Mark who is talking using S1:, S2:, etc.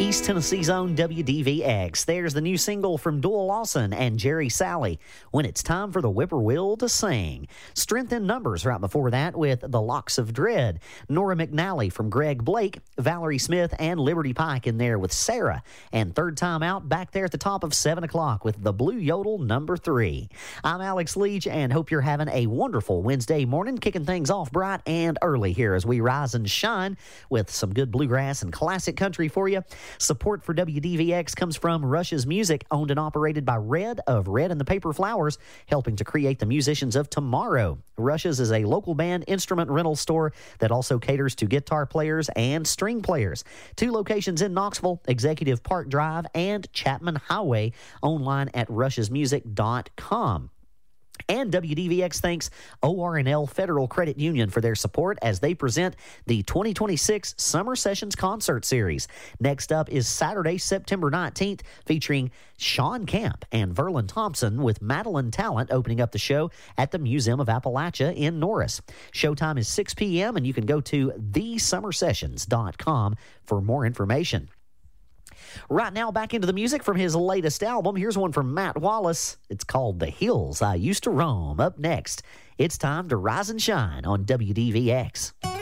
S1: East Tennessee's own WDVX. There's the new single from Doyle Lawson and Jerry Salley, When It's Time for the Whippoorwill to Sing. Strength in Numbers right before that with The Locks of Dread. Nora McNally from Greg Blake, Valerie Smith, and Liberty Pike in there with Sarah. And Third Time Out back there at the top of 7 o'clock with The Blue Yodel number 3. I'm Alex Leach and hope you're having a wonderful Wednesday morning, kicking things off bright and early here as we rise and shine with some good bluegrass and classic country for you. Support for WDVX comes from Rush's Music, owned and operated by Red of Red and the Paper Flowers, helping to create the musicians of tomorrow. Rush's is a local band instrument rental store that also caters to guitar players and string players. 2 locations in Knoxville, Executive Park Drive and Chapman Highway, online at rushesmusic.com. And WDVX thanks ORNL Federal Credit Union for their support as they present the 2026 Summer Sessions Concert Series. Next up is Saturday, September 19th, featuring Sean Camp and Verlin Thompson with Madeline Talent opening up the show at the Museum of Appalachia in Norris. Showtime is 6 p.m. and you can go to thesummersessions.com for more information. Right now, back into the music from his latest album. Here's one from Matt Wallace. It's called The Hills I Used to Roam. Up next, it's time to rise and shine on WDVX.